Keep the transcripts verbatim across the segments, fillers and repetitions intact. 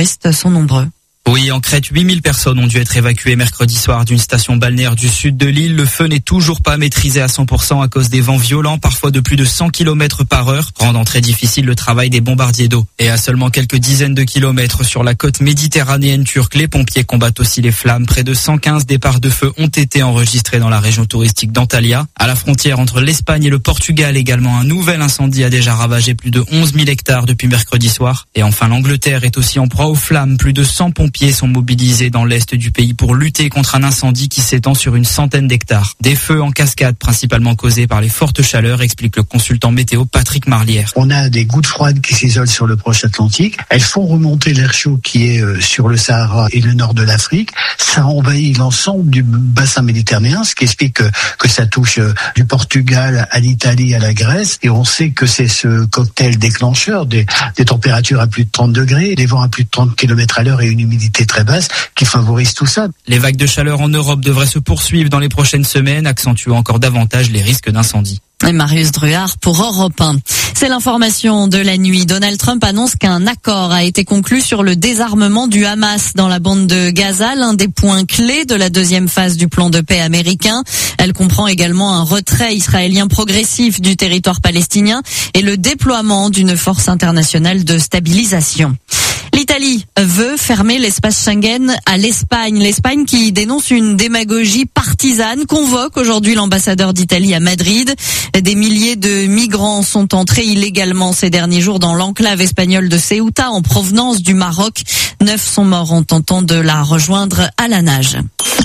touristes sont nombreux. Oui, en Crète, huit mille personnes ont dû être évacuées mercredi soir d'une station balnéaire du sud de l'île. Le feu n'est toujours pas maîtrisé à cent pour cent à cause des vents violents, parfois de plus de cent kilomètres par heure, rendant très difficile le travail des bombardiers d'eau. Et à seulement quelques dizaines de kilomètres sur la côte méditerranéenne turque, les pompiers combattent aussi les flammes. Près de cent quinze départs de feu ont été enregistrés dans la région touristique d'Antalya. À la frontière entre l'Espagne et le Portugal également, un nouvel incendie a déjà ravagé plus de onze mille hectares depuis mercredi soir. Et enfin, l'Angleterre est aussi en proie aux flammes. Plus de cent pompiers sont mobilisés dans l'est du pays pour lutter contre un incendie qui s'étend sur une centaine d'hectares. Des feux en cascade principalement causés par les fortes chaleurs, explique le consultant météo Patrick Marlière. On a des gouttes froides qui s'isolent sur le proche Atlantique. Elles font remonter l'air chaud qui est sur le Sahara et le nord de l'Afrique. Ça envahit l'ensemble du bassin méditerranéen, ce qui explique que, que ça touche du Portugal à l'Italie, à la Grèce. Et on sait que c'est ce cocktail déclencheur des, des températures à plus de trente degrés, des vents à plus de trente kilomètres à l'heure et une humidité très basse qui favorise tout ça. Les vagues de chaleur en Europe devraient se poursuivre dans les prochaines semaines, accentuant encore davantage les risques d'incendie. Et Marius Druard pour Europe un. C'est l'information de la nuit. Donald Trump annonce qu'un accord a été conclu sur le désarmement du Hamas dans la bande de Gaza, l'un des points clés de la deuxième phase du plan de paix américain. Elle comprend également un retrait israélien progressif du territoire palestinien et le déploiement d'une force internationale de stabilisation. L'Italie veut fermer l'espace Schengen à l'Espagne. L'Espagne qui dénonce une démagogie partisane convoque aujourd'hui l'ambassadeur d'Italie à Madrid. Des milliers de migrants sont entrés illégalement ces derniers jours dans l'enclave espagnole de Ceuta en provenance du Maroc. Neuf sont morts en tentant de la rejoindre à la nage.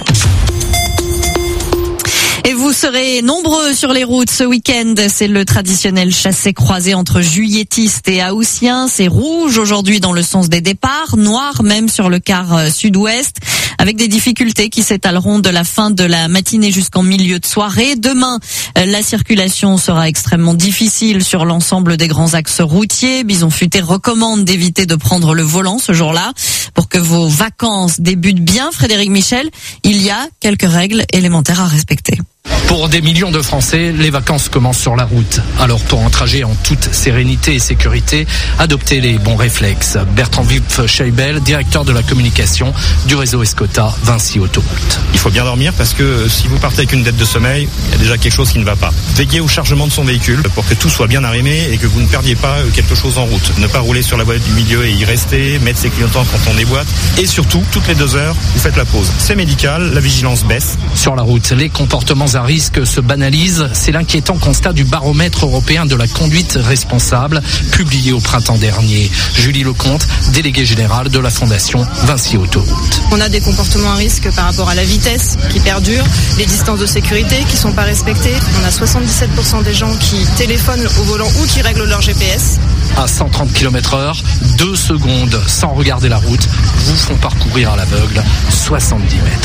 Et vous serez nombreux sur les routes ce week-end. C'est le traditionnel chassé-croisé entre juilletistes et haussiens. C'est rouge aujourd'hui dans le sens des départs, noir même sur le quart sud-ouest, avec des difficultés qui s'étaleront de la fin de la matinée jusqu'en milieu de soirée. Demain, la circulation sera extrêmement difficile sur l'ensemble des grands axes routiers. Bison Futé recommande d'éviter de prendre le volant ce jour-là. Pour que vos vacances débutent bien, Frédéric Michel, il y a quelques règles élémentaires à respecter. Pour des millions de Français, les vacances commencent sur la route. Alors pour un trajet en toute sérénité et sécurité, adoptez les bons réflexes. Bertrand Wipf-Scheibel, directeur de la communication du réseau Escota Vinci Autoroute. Il faut bien dormir parce que si vous partez avec une dette de sommeil, il y a déjà quelque chose qui ne va pas. Veillez au chargement de son véhicule pour que tout soit bien arrimé et que vous ne perdiez pas quelque chose en route. Ne pas rouler sur la voie du milieu et y rester, mettre ses clignotants quand on déboîte. Et surtout, toutes les deux heures, vous faites la pause. C'est médical, la vigilance baisse. Sur la route, les comportements à risque se banalisent. C'est l'inquiétant constat du baromètre européen de la conduite responsable, publié au printemps dernier. Julie Lecomte, déléguée générale de la Fondation Vinci Autoroute. On a des comportements à risque par rapport à la vitesse qui perdure, les distances de sécurité qui sont pas respectées. On a soixante-dix-sept pour cent des gens qui téléphonent au volant ou qui règlent leur G P S. À cent trente kilomètres heure, deux secondes sans regarder la route vous font parcourir à l'aveugle soixante-dix mètres.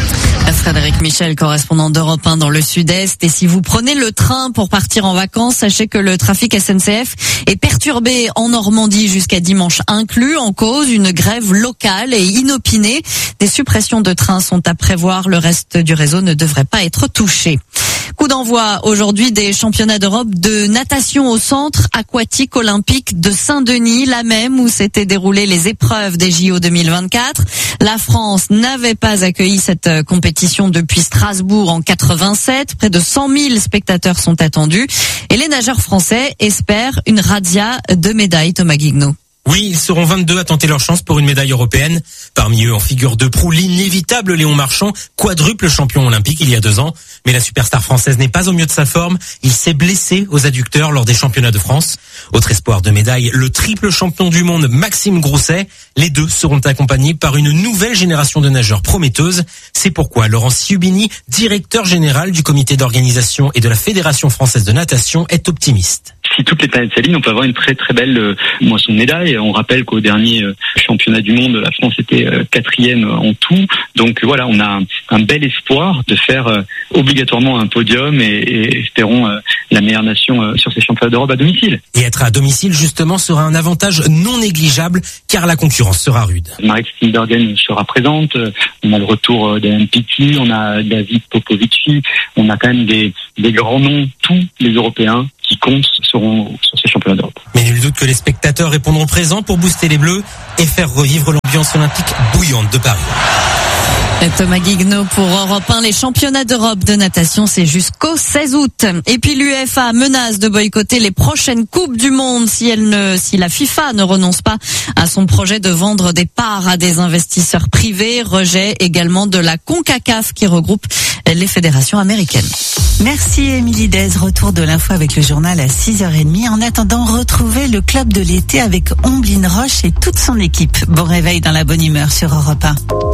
Frédéric Michel, correspondant d'Europe un dans le sud-est. Et si vous prenez le train pour partir en vacances, sachez que le trafic S N C F est perturbé en Normandie jusqu'à dimanche inclus, en cause une grève locale et inopinée. Des suppressions de trains sont à prévoir. Le reste du réseau ne devrait pas être touché. Coup d'envoi aujourd'hui des championnats d'Europe de natation au centre aquatique olympique de Saint-Denis, la même où s'étaient déroulées les épreuves des J O deux mille vingt-quatre. La France n'avait pas accueilli cette compétition depuis Strasbourg en quatre-vingt-sept. Près de cent mille spectateurs sont attendus et les nageurs français espèrent une razzia de médailles. Thomas Guignot. Oui, ils seront vingt-deux à tenter leur chance pour une médaille européenne. Parmi eux, en figure de proue, l'inévitable Léon Marchand, quadruple champion olympique il y a deux ans. Mais la superstar française n'est pas au mieux de sa forme. Il s'est blessé aux adducteurs lors des championnats de France. Autre espoir de médaille, le triple champion du monde Maxime Grousset. Les deux seront accompagnés par une nouvelle génération de nageurs prometteuses. C'est pourquoi Laurent Siubini, directeur général du comité d'organisation et de la Fédération française de natation, est optimiste. Si toutes les planètes s'alignent, on peut avoir une très très belle euh, moisson de médailles. On rappelle qu'au dernier euh, championnat du monde, la France était euh, quatrième en tout. Donc euh, voilà, on a un, un bel espoir de faire euh, obligatoirement un podium et, et espérons euh, la meilleure nation euh, sur ces championnats d'Europe à domicile. Et être à domicile, justement, sera un avantage non négligeable car la concurrence sera rude. Marit Steenbergen sera présente. On a le retour d'Anne Pitti, on a David Popovici. On a quand même des, des grands noms, tous les Européens qui comptent seront sur ces championnats d'Europe. Mais nul doute que les spectateurs répondront présents pour booster les Bleus et faire revivre l'ambiance olympique bouillante de Paris. Thomas Guignot pour Europe un. Les championnats d'Europe de natation, c'est jusqu'au seize août. Et puis l'UEFA menace de boycotter les prochaines coupes du monde si elle ne, si la FIFA ne renonce pas à son projet de vendre des parts à des investisseurs privés. Rejet également de la CONCACAF qui regroupe les fédérations américaines. Merci Émilie Dez. Retour de l'info avec le journal à six heures trente. En attendant, retrouvez le club de l'été avec Omblin Roche et toute son équipe. Bon réveil dans la bonne humeur sur Europe un.